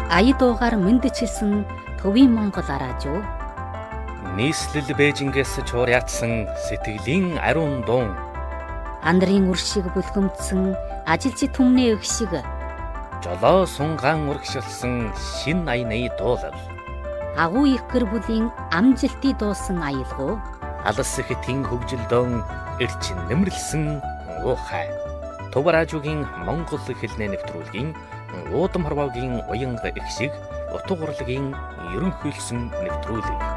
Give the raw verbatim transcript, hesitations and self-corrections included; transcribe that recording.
аяд уугаар мэндчилсэн төвийн Монгол араажуу. Нийслэл Бээжингээс чуурьяатсан сэтгэлийн ариун дуун. Андрын үр шиг бүлгэмдсэн ажилчид түмний өх шиг. Жолоо сунгаан урагшилсан шин аяны дуулал. Агуу их гэр бүлийн амжилтыг дуусан аялгуу. Алс ихтийн хөгжилдөөн эрчин нэмэрлсэн уухай. Төвраажуугийн Монгол хэлний нэвтрүүлгийн уудам хорвоогийн уянга их шиг утга урлагийн ерөнхийлсөн нэвтрүүлэг.